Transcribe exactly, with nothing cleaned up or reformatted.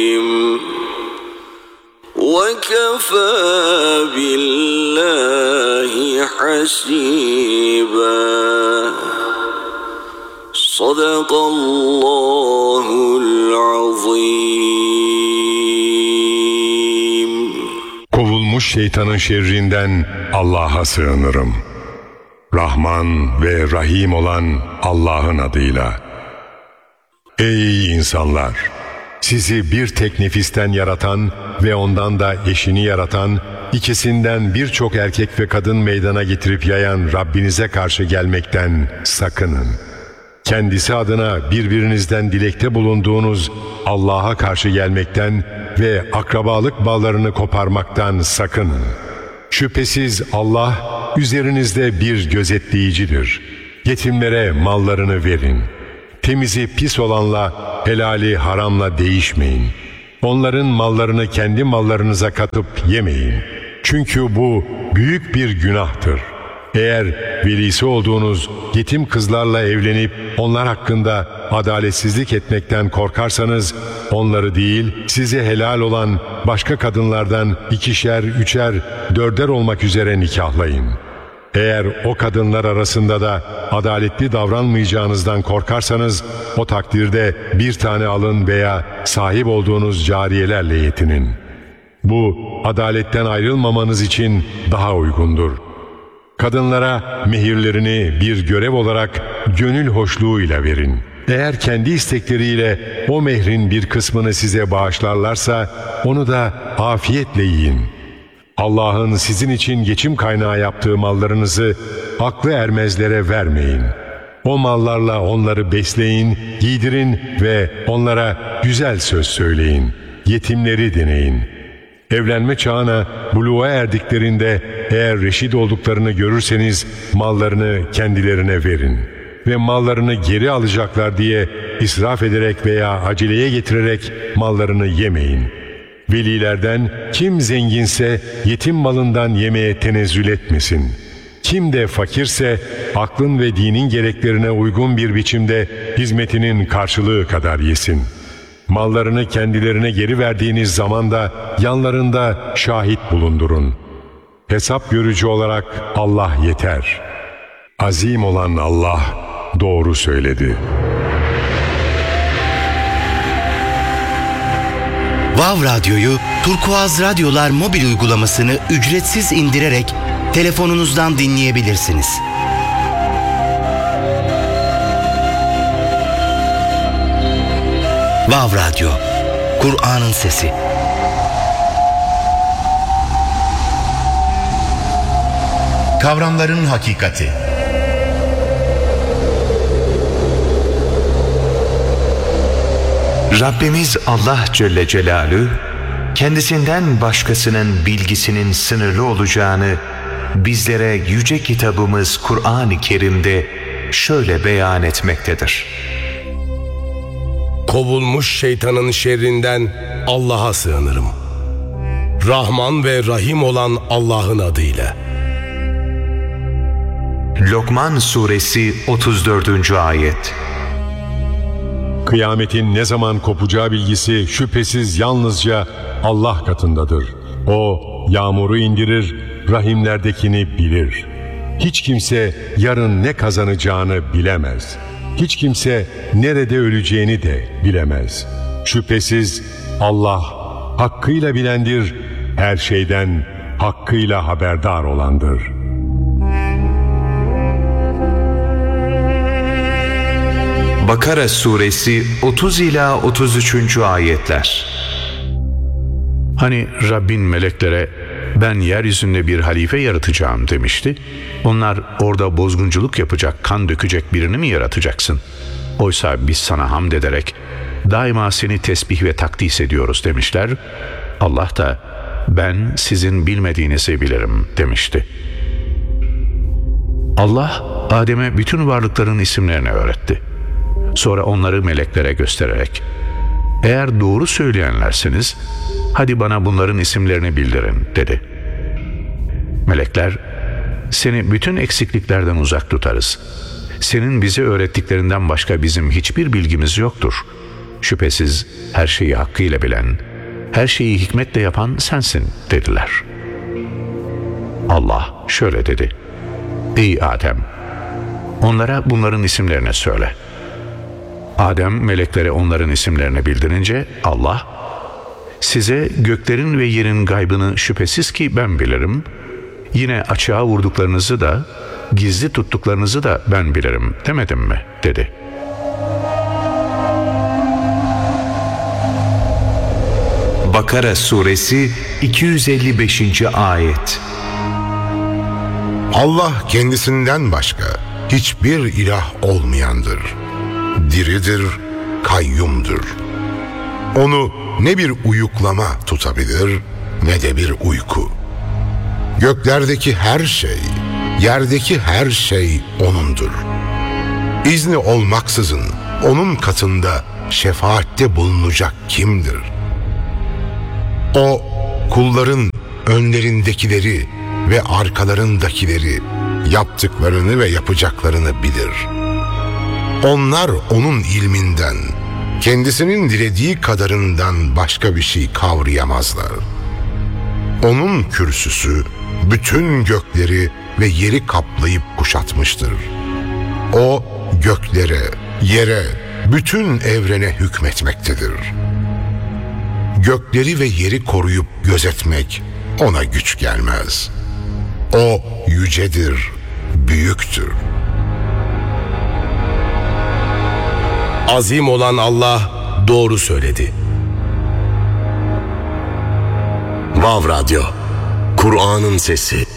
وَكَفَى بِاللّٰهِ حَسِيبًا. Sadakallahul azim. Kovulmuş şeytanın şerrinden Allah'a sığınırım. Rahman ve Rahim olan Allah'ın adıyla. Ey insanlar! Sizi bir tek nefisten yaratan ve ondan da eşini yaratan, ikisinden birçok erkek ve kadın meydana getirip yayan Rabbinize karşı gelmekten sakının. Kendisi adına birbirinizden dilekte bulunduğunuz Allah'a karşı gelmekten ve akrabalık bağlarını koparmaktan sakının. Şüphesiz Allah üzerinizde bir gözetleyicidir. Yetimlere mallarını verin. Temizi pis olanla, helali haramla değişmeyin. Onların mallarını kendi mallarınıza katıp yemeyin. Çünkü bu büyük bir günahtır. Eğer velisi olduğunuz yetim kızlarla evlenip onlar hakkında adaletsizlik etmekten korkarsanız, onları değil size helal olan başka kadınlardan ikişer, üçer, dörder olmak üzere nikahlayın. Eğer o kadınlar arasında da adaletli davranmayacağınızdan korkarsanız, o takdirde bir tane alın veya sahip olduğunuz cariyelerle yetinin. Bu, adaletten ayrılmamanız için daha uygundur. Kadınlara mehirlerini bir görev olarak gönül hoşluğuyla verin. Eğer kendi istekleriyle o mehrin bir kısmını size bağışlarlarsa, onu da afiyetle yiyin. Allah'ın sizin için geçim kaynağı yaptığı mallarınızı aklı ermezlere vermeyin. O mallarla onları besleyin, giydirin ve onlara güzel söz söyleyin. Yetimleri deneyin. Evlenme çağına, buluğa erdiklerinde eğer reşit olduklarını görürseniz mallarını kendilerine verin. Ve mallarını geri alacaklar diye israf ederek veya aceleye getirerek mallarını yemeyin. Velilerden kim zenginse yetim malından yemeye tenezzül etmesin. Kim de fakirse aklın ve dinin gereklerine uygun bir biçimde hizmetinin karşılığı kadar yesin. Mallarını kendilerine geri verdiğiniz zaman da yanlarında şahit bulundurun. Hesap görücü olarak Allah yeter. Azim olan Allah doğru söyledi. Vav Radyo'yu Turkuaz Radyolar mobil uygulamasını ücretsiz indirerek telefonunuzdan dinleyebilirsiniz. Vav Radyo, Kur'an'ın sesi. Kavramların hakikati. Rabbimiz Allah Celle Celaluhu, kendisinden başkasının bilgisinin sınırlı olacağını bizlere yüce kitabımız Kur'an-ı Kerim'de şöyle beyan etmektedir. Kovulmuş şeytanın şerrinden Allah'a sığınırım. Rahman ve Rahim olan Allah'ın adıyla. Lokman Suresi otuz dördüncü ayet. Kıyametin ne zaman kopacağı bilgisi şüphesiz yalnızca Allah katındadır. O yağmuru indirir, rahimlerdekini bilir. Hiç kimse yarın ne kazanacağını bilemez. Hiç kimse nerede öleceğini de bilemez. Şüphesiz Allah hakkıyla bilendir, her şeyden hakkıyla haberdar olandır. Bakara Suresi otuz ila otuz üçüncü ayetler. Hani Rabbin meleklere ben yeryüzünde bir halife yaratacağım demişti. Onlar orada bozgunculuk yapacak, kan dökecek birini mi yaratacaksın? Oysa biz sana hamd ederek daima seni tesbih ve takdis ediyoruz demişler. Allah da ben sizin bilmediğinizi bilirim demişti. Allah Adem'e bütün varlıkların isimlerini öğretti. Sonra onları meleklere göstererek eğer doğru söyleyenlerseniz hadi bana bunların isimlerini bildirin dedi. Melekler seni bütün eksikliklerden uzak tutarız. Senin bize öğrettiklerinden başka bizim hiçbir bilgimiz yoktur. Şüphesiz her şeyi hakkıyla bilen, her şeyi hikmetle yapan sensin dediler. Allah şöyle dedi: Ey Adem! Onlara bunların isimlerini söyle. Adem meleklere onların isimlerini bildirince Allah, size göklerin ve yerin gaybını şüphesiz ki ben bilirim. Yine açığa vurduklarınızı da, gizli tuttuklarınızı da ben bilirim demedim mi? Dedi. Bakara suresi iki yüz elli beşinci ayet. Allah kendisinden başka hiçbir ilah olmayandır. Diridir, kayyumdur. Onu ne bir uyuklama tutabilir ne de bir uyku. Göklerdeki her şey, yerdeki her şey O'nundur. İzni olmaksızın O'nun katında şefaatte bulunacak kimdir? O, kulların önlerindekileri ve arkalarındakileri, yaptıklarını ve yapacaklarını bilir. Onlar O'nun ilminden, kendisinin dilediği kadarından başka bir şey kavrayamazlar. O'nun kürsüsü bütün gökleri ve yeri kaplayıp kuşatmıştır. O göklere, yere, bütün evrene hükmetmektedir. Gökleri ve yeri koruyup gözetmek O'na güç gelmez. O yücedir, büyüktür. Azim olan Allah doğru söyledi. Vav Radyo, Kur'an'ın sesi.